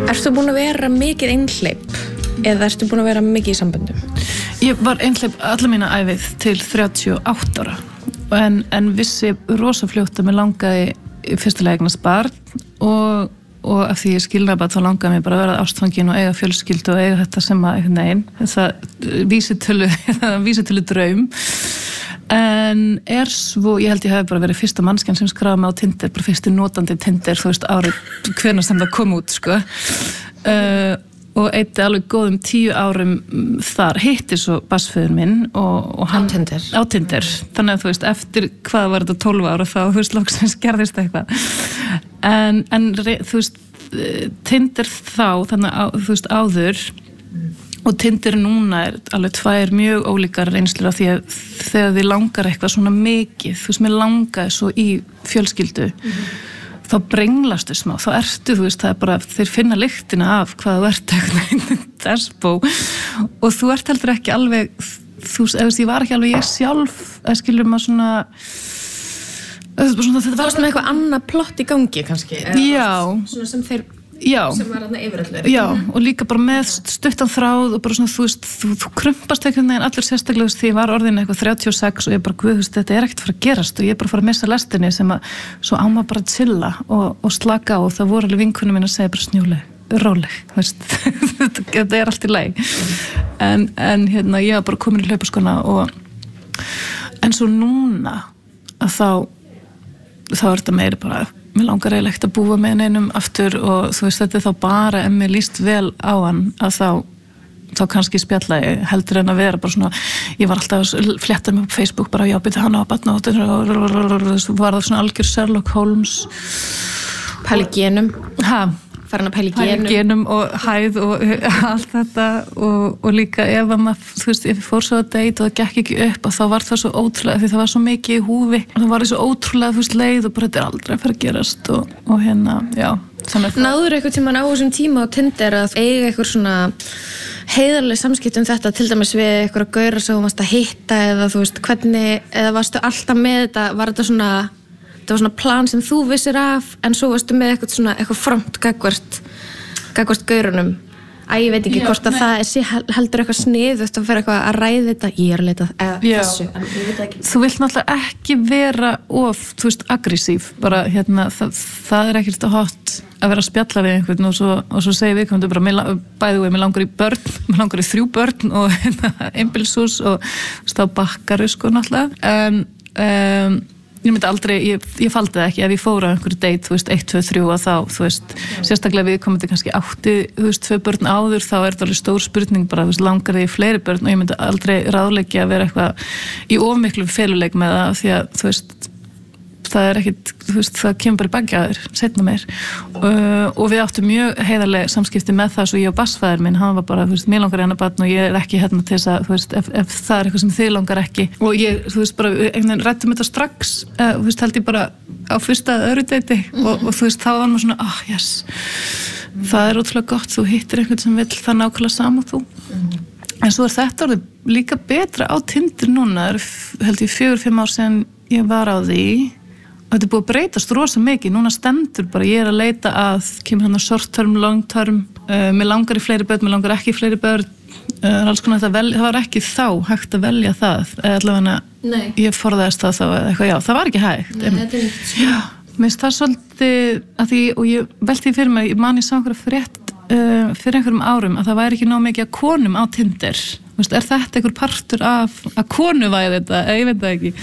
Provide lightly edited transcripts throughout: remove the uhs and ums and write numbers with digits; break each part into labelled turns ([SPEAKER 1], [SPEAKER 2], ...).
[SPEAKER 1] Ertu búin að vera mikið einhleyp eða ertu búin að vera mikið í samböndum?
[SPEAKER 2] Ég var einhleyp alla mína ævið til 38 ára en vissi rosa fljótt að mér langaði fyrstulega eignast barn og af því ég skilnaði bara þá langaði mér bara að vera ástfangin og eiga fjölskyldu og eiga þetta sem að einhvern veginn þessa vísitölu draum en svo, ég held ég hef bara verið fyrsta mannskjan sem skráði mig á Tinder, bara fyrsti notandi Tinder, þú veist árið hvenær sem það kom út sko og eitti alveg góðum 10 árum þar, hitti svo basföður minn og hann
[SPEAKER 1] á
[SPEAKER 2] Tinder, þannig að þú veist eftir hvað var þetta 12 ára þá, þú veist loksins gerðist eitthvað en þú veist Tinder þá, þannig að þú veist áður og Tinder núna alveg 2 mjög ólíkar reynslur af því að þegar þið langar eitthvað svona mikið, þú veist mér langaði svo í fjölskyldu þá brenglastu smá, þá ertu, þú veist, það bara, þeir finna lyktina af hvað þú ert eitthvað despo og þú ert heldur ekki alveg, þú veist, ég var ekki alveg ég sjálf, það skilur maður svona,
[SPEAKER 1] þetta var svona eitthvað annað plott í gangi kannski,
[SPEAKER 2] já,
[SPEAKER 1] svona sem þeir sem var þarna yfirallu.
[SPEAKER 2] Já, og líka bara með stuttan þráð og bara svona, þú veist, þú krumpast einhvern veginn allir sérstaklega því ég var orðin eitthvað 36 og ég bara, guð, þú veist, þetta ekkert að fara að gerast og ég bara fara að missa lestinni sem að svo á maður bara að chilla og slaka á og það voru alveg vinkunum mín að segja bara snjóleg, róleg, þú veist, þetta allt í lagi. En hérna, ég var bara komin í hlaupaskóna en svo núna að þá er þetta meiri bara mér langar eiginlega ekkert að búa með neinum aftur og þú veist þetta þá bara ef mér líst vel á hann að þá kannski spjalla ég heldur en að vera bara svona ég var alltaf að fletta mig á Facebook bara já byrja hann á batna og var það svona algjör Sherlock Holmes
[SPEAKER 1] pæli genum farin að pæli
[SPEAKER 2] genum og hæð og allt þetta og líka ef að maður, þú veist, ef ég fór svo að date og það gekk ekki upp og þá var það svo ótrúlega því það var svo mikið í húfi og það var svo ótrúlega, þú veist, leið og bara þetta aldrei að fara að gerast og hérna, já
[SPEAKER 1] Náður eitthvað tímann á þessum tíma á Tinder að eiga eitthvað svona heiðarleg samskipti þetta til dæmis við eitthvað að gaura sem þú varst að hitta eða þú veist, hvernig, eða varstu alltaf með þetta, var þetta var svona plan sem þú vissir af en svo varstu með eitthvað front gagvart gaurunum ég veit ekki hvort að það sé heldur eitthvað sniðugt að vera eitthvað að ræða þetta ég er að leita þessu en ég veit ekki
[SPEAKER 2] þú vilt náttúrulega ekki vera of þú veist aggressív bara hérna það er ekkert hot að vera að spjalla við einhvern og svo segir við komum bara bæði mér langar í börn mér langar í 3 börn og einbýlishús og þá bakkaru sko náttúrulega ég myndi aldrei, ég faldi það ekki ef ég fór á einhverju date, þú veist, 1, 2, 3 og þá, þú veist, sérstaklega við komum til kannski 8, þú veist, 2 börn áður þá er þetta alveg stór spurning bara, þú veist, langar þig í fleiri börn og ég myndi aldrei ráðleggja að vera eitthvað í of miklum feluleik með það því að, þú veist, það er ekkit, þú veist, það kemur bara í bagjaður seinna meir og við áttum mjög heiðarleg samskipti með það svo ég og basfæðir minn, hann var bara, þú veist, mér langar í hana barn og ég er ekki hérna til þess að, þú veist, ef það er eitthvað sem þig langar ekki og ég, þú veist, bara, einhvern veginn rættum þetta strax, þú veist, held ég bara á fyrsta öðru deiti og þú veist, þá var maður svona, yes það er ótrúlega gott, þú hittir einhvern sem vill það nákvæmlega sama þú en svo er þetta orðið líka betra á Tinder núna, held ég 4-5 ár síðan ég var á því og þetta er búið að breytast rosa mikið, núna stendur bara ég er að leita að, kemur hann short term, long term, mér langar í fleiri börn, mér langar ekki í fleiri börn, alls konar þetta það var ekki þá hægt að velja það, allavega ég forðaðist það þá eða eitthvað, já, það var ekki hægt.
[SPEAKER 1] Nei, þetta er nýtt.
[SPEAKER 2] Já, mér finnst það svolítið, að því, og ég velti fyrir mig, ég man ég sá einhverja frétt fyrir einhverjum árum að það væri ekki nóg mikið að konum á Tinder, veist, er þetta einhver partur af að konu væri þetta, ég veit það ekki.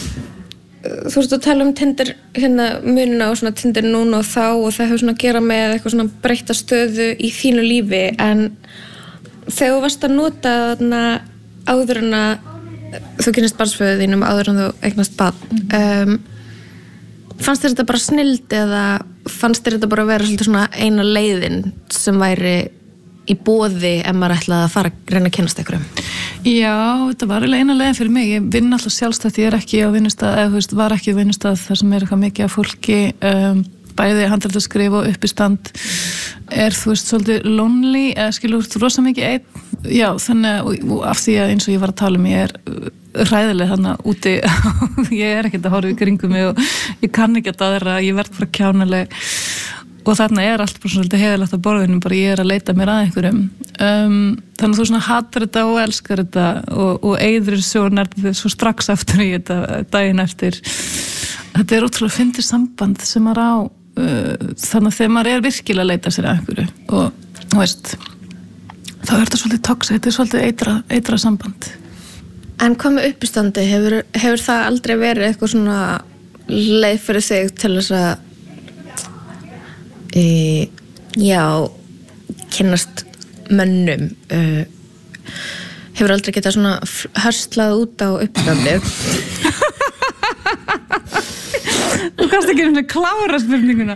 [SPEAKER 1] Þú veist að tala Tinder hérna munina og svona Tinder núna og þá og það hefur svona að gera með eitthvað svona breytta stöðu í þínu lífi en þegar þú varst að nota þarna áður en að þú kynnist barnsföðu þínum áður en þú eignast barn fannst þér þetta bara snilld eða fannst þér þetta bara að vera svolítið svona eina leiðin sem væri í boði ef maður ætlaði að fara að reyna að kynnast einhverjum?
[SPEAKER 2] Já, þetta var eiginlega eina leiðin fyrir mig. Ég vinn alltaf sjálfstætt, ég er ekki á vinnustað, eða þú veist, var ekki á vinnustað þar sem er eitthvað mikið af fólki, bæði handritaskrif og uppistand þú veist, svolítið lonely, skilur rosa mikið einn. Já, þannig, og af því að eins og ég var að tala um, ég er hræðileg þarna úti, ég er ekkert að horfa í kringum mig og ég kann ekki að aðra, ég verð bara kjánaleg og þarna allt bara svolítið heiðalegt á borðinu, bara ég að leita mér að einhverjum þannig að þú svona hatar þetta og elskar þetta og eyðir svo strax aftur í þetta daginn eftir. Þetta ótrúlega fyndið samband sem maður á þannig að þegar maður virkilega að leita sér að einhverju og þú veist þá þetta svolítið toxic, þetta svolítið eitra samband.
[SPEAKER 1] En hvað með uppistandi, hefur það aldrei verið eitthvað svona leið fyrir þig til þess að kynnast mönnum hefur aldrei getað svona höslað út á uppistandi?
[SPEAKER 2] Þú kannst ekki klára spurninguna.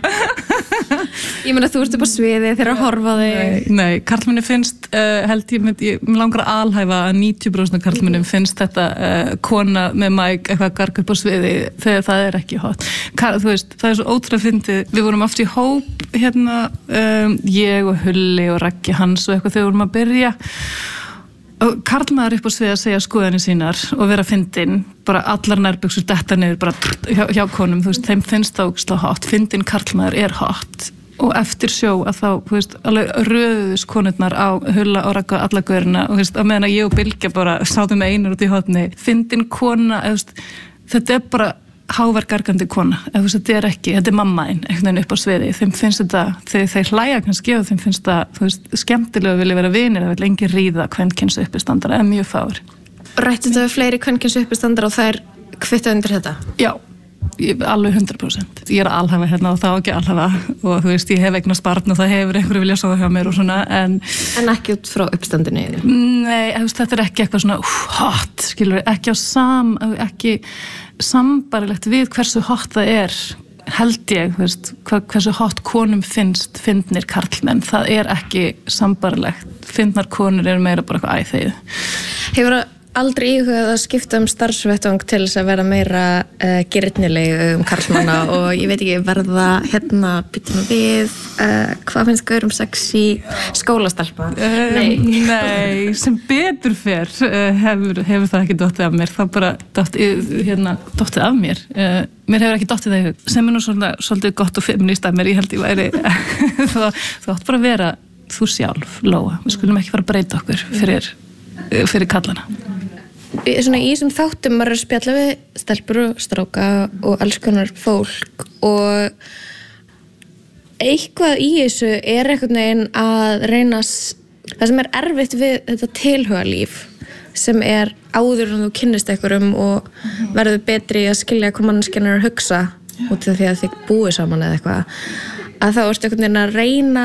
[SPEAKER 1] Ég meina þú ert upp á sviði þegar að horfa þig.
[SPEAKER 2] Nei, karlmennum finnst held ég langar að alhæfa að 90% af karlmennum finnst þetta kona með mæk eitthvað garg upp á sviði þegar það ekki hot. Þú veist, það svo ótrúlega fyndið. Við vorum oft í hóp hérna, ég og Hulli og Raggi Hans og eitthvað þegar vorum að byrja og karlmaður upp á svið að segja skoðanir sínar og vera fyndin, bara allar nærbuxur detta niður bara hjá konum, þú veist, þeim finnst það ógeðslega hot, fyndin karlmaður hot og eftir sjó að þá, þú veist, alveg röðuðust konurnar á Hulla og Ragga alla gaurina og þú veist, á meðan að ég og Bylgja bara sátum með einar út í hotni, fyndin kona, þú veist, þetta bara hávergargandi kona, þetta ekki, þetta mamma þín, einhvern veginn upp á sviði, þeim finnst þetta, þeir hlæja kannski og þeim finnst það, þú veist, skemmtilega að vilja vera vinir, það vil engin ríða kvenkyns uppistandara, eða mjög fáir.
[SPEAKER 1] Rættu þetta við fleiri kvenkyns uppistandara og þær kvitta undir þetta?
[SPEAKER 2] Já, alveg 100%. Ég að alhafa hérna og það ekki alhafa og þú veist, ég hef eignast barn og það hefur einhverju vilja sofa hjá mér og svona, en
[SPEAKER 1] ekki út frá uppstandinu?
[SPEAKER 2] Nei, þetta ekki eitthvað svona hot, skilur, ekki ekki sambarilegt við hversu hot það held ég, veist, hversu hot konum finnst fyndnir karlmenn, það ekki sambarilegt, fyndnar konur meira bara eitthvað æþegið.
[SPEAKER 1] Hefur aldrei íhugað að skipta starfsvettvang til þess að vera meira girnileg karlmanna og ég veit ekki verða hérna byttum við hvað finnst gaurum sexy skólastelpa?
[SPEAKER 2] Nei, sem betur fer hefur það ekki dottið af mér, það bara dottið af mér. Mér hefur ekki dottið það í hug, sem nú svolítið gott og feminist af mér, ég held ég væri þú átt bara að vera þú sjálf, Lóa, við skulum ekki fara að breyta okkur fyrir kallana.
[SPEAKER 1] Svona í þessum þáttum maður að spjalla við stelpur og stráka og alls konar fólk og eitthvað í þessu einhvern veginn að reyna það sem erfitt við þetta tilhugalíf sem áður en þú kynnist einhverjum og verður betri að skilja hvað manneskjan að hugsa út af því að þið búið saman eða eitthvað að þá ertu einhvern veginn að reyna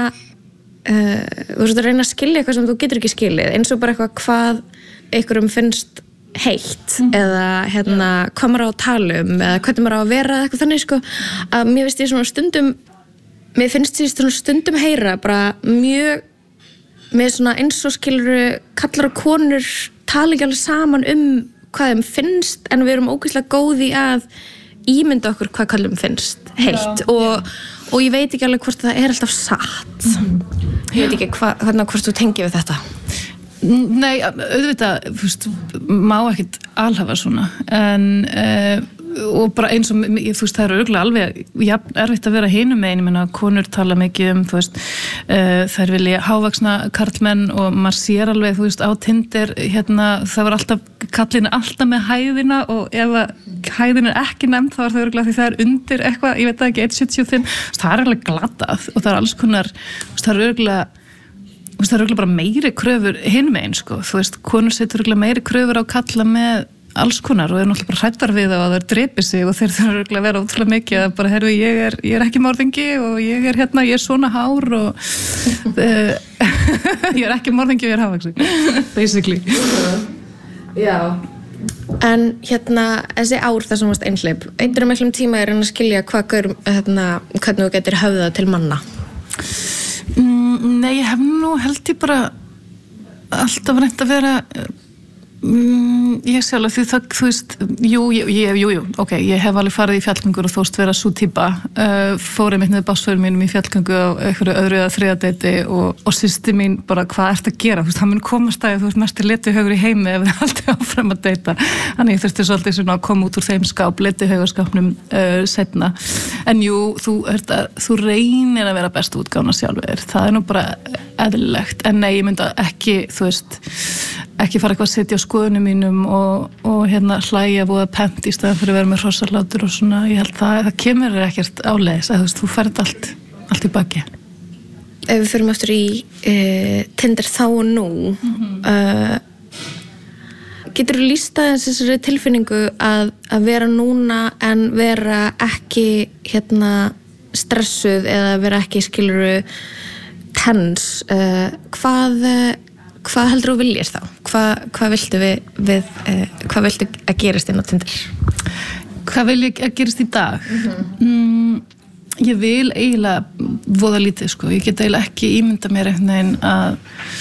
[SPEAKER 1] þú ert að reyna að skilja eitthvað sem þú getur ekki skilið eins og bara eitthvað hvað einhverjum finnst heitt eða hvað maður á að tala eða hvernig maður á að vera eitthvað þannig sko að mér finnst ég svona stundum heyra bara mjög með svona eins og skiluru kallar og konur tala ekki alveg saman hvað þeim finnst en við erum ógeðslega góð í að ímynda okkur hvað kallum finnst heitt og ég veit ekki alveg hvort það alltaf satt ég veit ekki hvort þú tengir við þetta.
[SPEAKER 2] Nei, auðvitað, þú veist, má ekkert alhafa svona, en og bara eins og, þú veist, það örugglega alveg erfitt að vera hinum megin, ég meina, konur tala mikið þú veist, þær vilja hávaxna karlmenn og maður sér alveg, þú veist, á Tinder, það var alltaf, kallin alltaf með hæðina og ef hæðin ekki nefnd, þá það örugglega því það undir eitthvað, ég veit það ekki, 1,75, það alveg glatað og það alls konar, það örugglega bara meiri kröfur hinum megin, sko, þú veist, konur setur örugglega meiri kröfur á kalla með alls konar og náttúrulega bara hræddar við það að það drepi sig og þeir þurfa örugglega að vera ótrúlega mikið að bara, herðu, ég ekki morðingi og ég ég svona hár og ég ekki morðingi og ég hávaxin, basically.
[SPEAKER 1] Já. En þessi ár þar sem varst einhleyp, einhverjum miklum tíma að skilja hvernig þú getur höfðað til manna?
[SPEAKER 2] Nei, ég hef nú held ég bara alltaf reynt að vera Ég sjálf, því það, þú veist, jú, ok, ég hef alveg farið í fjallgöngur og þóst vera sú típa, fór einmitt niður bassförum mínum í fjallgöngu á einhverju öðru eða þriðja deiti og systir mín bara, hvað ert að gera? Þú veist, það mun komast að þú ert mest letuhaugur í heimi ef þið haldið áfram að deita. Þannig ég þurfti svolítið svona að koma út úr þeim skáp, letuhaugarskapnum seinna. En jú, þú reynir að vera bestu útgáfuna sjálfur. Það nú bara eðlilegt. En nei, ég myndi ekki, þú veist, ekki fara eitthvað að setja á skoðunum mínum og hérna hlæja voða pent í staðan fyrir að vera með hrossarlátur og svona, ég held það kemur ekkert áleiðis, þú veist, þú ferð allt í baki.
[SPEAKER 1] Ef við förum aftur í Tinder þá og nú, getur þú lýst aðeins þessari tilfinningu að vera núna en vera ekki hérna stressuð eða vera ekki skiluru tens, hvað heldur þú viljast þá? Hvað viltu hvað viltu að gerast inn á Tinder?
[SPEAKER 2] Hvað vil ég að gerast í dag? Ég vil eiginlega voða lítið, sko. Ég get eiginlega ekki ímynda mér einhvern veginn að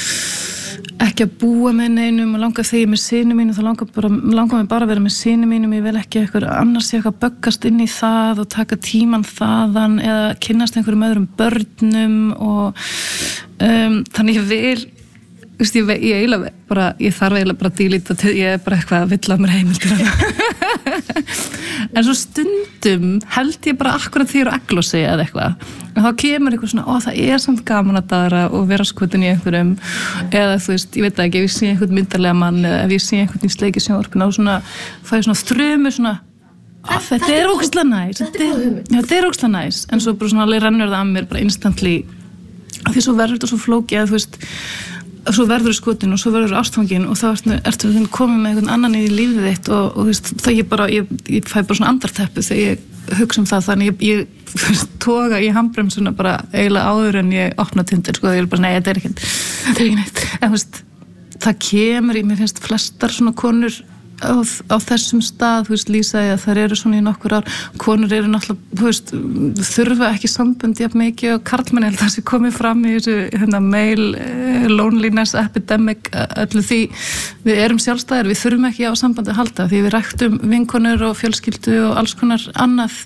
[SPEAKER 2] ekki að búa með neinum og langa þegar ég með syni mínum, þá langar mig bara að vera með syni mínum, ég vil ekki eitthvað annars ég eitthvað böggast inn í það og taka tíman þaðan eða kynnast einhverjum öðrum börnum og þannig ég vil ég eiginlega bara, ég þarf eiginlega bara að dílita til, ég bara eitthvað að vill að mér heimildir en svo stundum held ég bara akkurat því ég er eglósi eða eitthvað, en þá kemur eitthvað svona, það samt gaman að daðra og vera skotin í einhverjum, eða þú veist, ég veit ekki, ef ég sé einhvern myndarlega mann eða ef ég sé einhvern í sleiki sjónvarpinu og svona, fæ ég svona þrumu svona, þetta er ógeðslega næs, þetta er ógeðslega næs, en svo bara svona alveg rennur það að mér bara instantly, því svo verður þetta svo flókið að þú veist, svo verður skotin og svo verður ástfangin og þá ertu komið með einhvern annan í lífið þitt og þú veist, það ég fæ bara svona andarteppu þegar ég hugsa það, þannig ég toga í handbremsuna bara eiginlega áður en ég opna Tinder, sko, ég bara, nei, þetta er ekki neitt, en þú veist, það kemur mér finnst flestar svona konur á þessum stað, þú veist, lýsaði að þær eru svona í nokkur ár, konur eru náttúrulega, þú veist, þurfa ekki sambönd jafn mikið og karlmenn held að það sé komið fram í þessu male loneliness epidemic, öllu því við erum sjálfstæðir, við þurfum ekki á sambandi að halda því við ræktum vinkonur og fjölskyldu og alls konar annað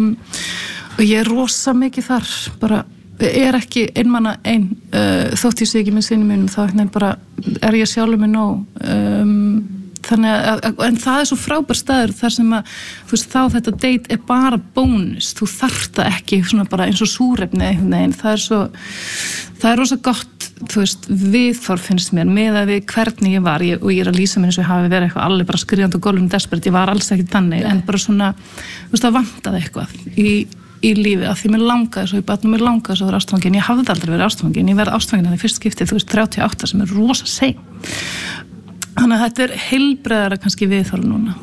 [SPEAKER 2] og ég er rosa mikið þar bara ekki einmanna þótt ég sé ekki með syni mínum þá bara ég sjálfur mig nóg þannig en það svo frábær staður þar sem að þú veist þá þetta date bara bónus, þú þarft það ekki svona bara eins og súrefni einhvern veginn, það er rosa gott, þú veist, viðþorf finnst mér með að við hvernig ég var og ég að lýsa mér eins og ég hafi verið eitthvað alveg bara skrifandi á gólfinu desperate, ég var alls ekki þannig en bara svona, þú veist, það vantaði eitthvað í lífi, af því mér langaði svo í barnum, mér langaði svo að vera ástfangin, ég hafði aldrei verið ástfangin, ég verði ástfangin þannig fyrst skiptið, þú veist, 38 sem er rosa sein. Þannig að þetta er heilbreiðara kannski viðþorf núna.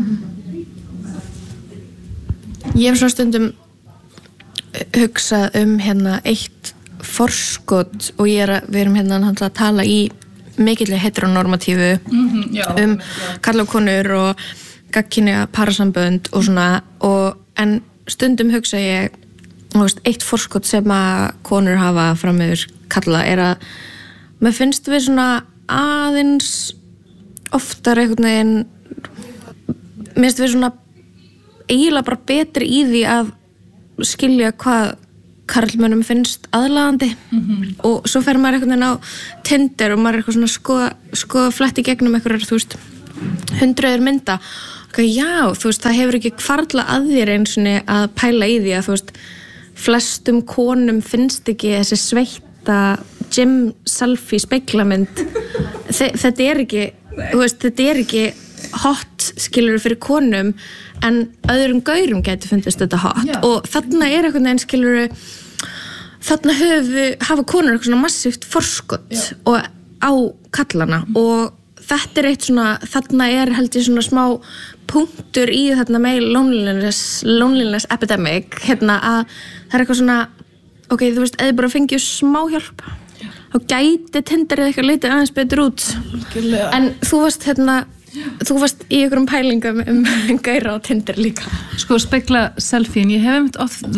[SPEAKER 1] Ég hef svona stundum hugsað hérna eitt forskot og við erum hérna að tala í mikilli heteronormatífu karla og konur og gagnkynja parasambönd og svona en stundum hugsa ég eitt forskot sem að konur hafa fram yfir kalla að mér finnst við svona aðeins oftar einhvern veginn mér finnst við svona eiginlega bara betri í því að skilja hvað karlmönnum finnst aðlaðandi og svo fer maður einhvern veginn á Tinder og maður er eitthvað svona skoða fletti gegnum einhverjar, þú veist, 100 mynda já, þú veist, það hefur ekki hvarfla að þér eins og að pæla í því að þú veist, flestum konum finnst ekki þessi sveitta gym selfie speglamynd þetta er ekki þú veist, þetta er ekki hot skilur fyrir konum en öðrum gaurum getur fundist þetta hot og þarna er einhvern veginn skilur þarna hafa konur eitthvað svona massíft forskot og á kallana og þetta er eitt svona þarna er held ég svona smá punktur í þarna male loneliness epidemic hérna að það er eitthvað svona ok, þú veist, eða bara fengið smá hjálp og gæti Tinder eða eitthvað litið aðeins betur út en þú varst í einhverjum pælingum gaura á Tinder líka
[SPEAKER 2] sko spegla selfie, ég hef oft velt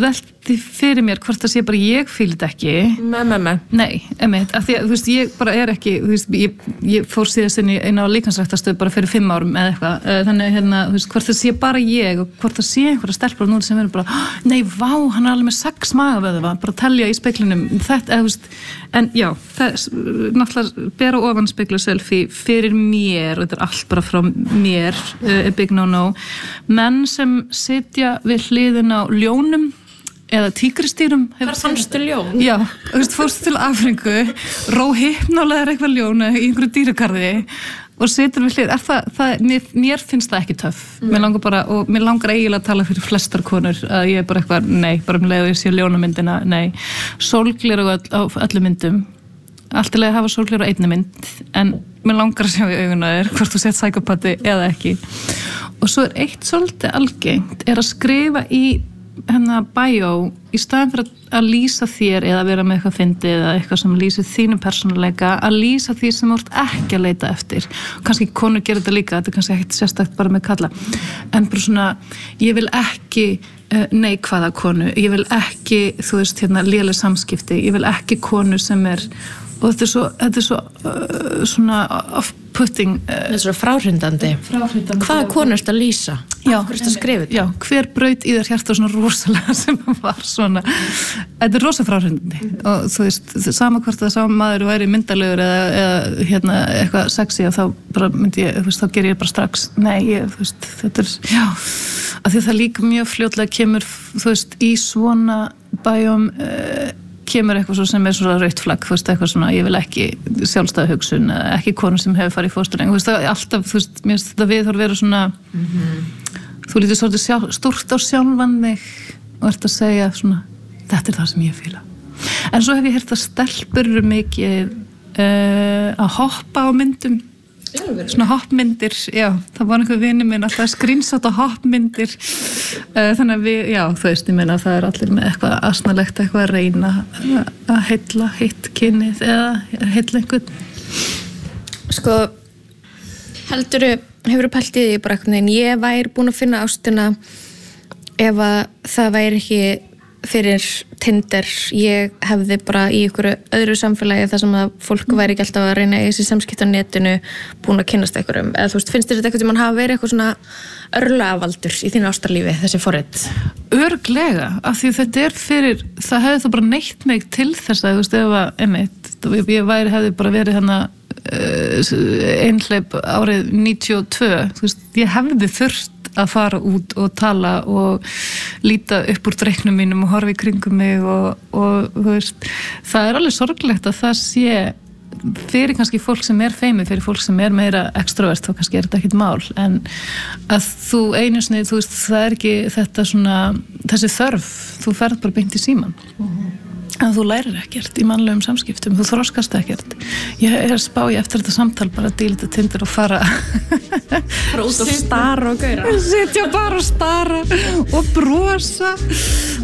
[SPEAKER 2] velti fyrir mér hvort það sé bara ég fíl þetta ekki. Nei, einmitt, af því að þú veist, ég bara ekki, þú veist, ég fór síðast inn á líkansræktarstöð bara fyrir 5 árum eða eitthvað, þannig þú veist, hvort það sé bara ég og hvort það sé einhverja stelpur núna sem verður bara, nei, vá, hann alveg með 6 magavöðva, bara telja í speglinum, þetta, þú veist, en já, það náttúrulega bera ofan speglu selfie fyrir mér og þetta allt bara frá mér, big no, menn sem sitja við hliðin á ljónum eða tígristýrum.
[SPEAKER 1] Hvar fannstu ljón?
[SPEAKER 2] Já, þú veist, fórstu til Afríku, róhypnálega eitthvað ljón í einhverju dýragarði og situr við hlið. Mér finnst það ekki töff. Mér langar eiginlega að tala fyrir flestar konur að ég bara eitthvað, nei, bara leið og ég sé ljónamyndina, nei. Sólgleru á öllum myndum. Allt í lagi að hafa sólgleru á einni mynd, en mér langar að sjá í auguna þér hvort þú sett psykopati eða ekki. Og svo eitt svolítið algengt að skrifa í bio í staðan fyrir að lýsa þér eða vera með eitthvað fyndið eða eitthvað sem lýsir þínum persónuleika, að lýsa því sem þú ert ekki að leita eftir. Kannski konur gerir þetta líka, þetta er kannski ekkert sérstakt bara með kalla, en bara svona, ég vil ekki neikvæða konu, ég vil ekki, þú veist, léleg samskipti, ég vil ekki konu sem og þetta er svo svona off-putting.
[SPEAKER 3] Þetta er svo fráhrindandi. Hvaða konu ertu að lýsa?
[SPEAKER 2] Já,
[SPEAKER 3] hverju ertu að skrifa þetta?
[SPEAKER 2] Já, hver braut í þér hjarta svona rosalega sem var svona. Þetta er rosa fráhrindandi og þú veist, sama hvort það sama maður væri myndalegur eða eitthvað sexy og þá bara myndi ég, þú veist, þá ger ég bara strax, nei, þú veist, þetta er, já, af því það líka mjög fljótlega kemur, þú veist, í svona bæjum kemur eitthvað svo sem svona rautt flagg, þú veist, eitthvað svona, ég vil ekki sjálfstæða hugsun, ekki konu sem hefur farið í fóstureyðingu, þú veist, það er alltaf, þú veist, mér finnst þetta viðhorf vera svona, þú lítur svolítið stórt á sjálfan þig og ert að segja svona, þetta er það sem ég fíla. En svo hef ég heyrt að stelpur eru mikið að hoppa á myndum, svona hoppmyndir, já, það var einhver vini minn alltaf að screenshota hoppmyndir, þannig að við, já, þú veist, ég meina að það er allir með eitthvað asnalegt, eitthvað að reyna að heilla hitt kynið eða heilla einhvern.
[SPEAKER 1] Sko, hefurðu pælt í því bara einhvern veginn, ég væri búin að finna ástina ef að það væri ekki fyrir Tinder, ég hefði bara í einhverju öðru samfélagi þar sem að fólk væri ekki alltaf að reyna í þessi samskipti á netinu búin að kynnast einhverjum, eða þú veist, finnst þér þetta eitthvað sem hafa verið eitthvað svona örlagavaldur í þínu ástarlífi, þessi forrit?
[SPEAKER 2] Örugglega, af því þetta er fyrir, það hefði það bara neytt mig til þess að, þú veist, ef að, ég hefði bara verið einhleip árið 92, þú veist, ég hefði þurft að fara út og tala og líta upp úr dreiknum mínum og horfa í kringum mig og þú veist, það er alveg sorglegt að það sé fyrir kannski fólk sem feimið, fyrir fólk sem meira extrovert, þá kannski þetta ekkert mál, en að þú einu sinni, þú veist, það er ekki þetta svona, þessi þörf, þú ferð bara beint í síman. En þú lærir ekkert í mannlegum samskiptum, þú þroskast ekkert. Ég spái eftir þetta samtal bara að díla þetta Tinder og fara
[SPEAKER 1] út og stara og gauðra.
[SPEAKER 2] Sitja bara og stara og brosa.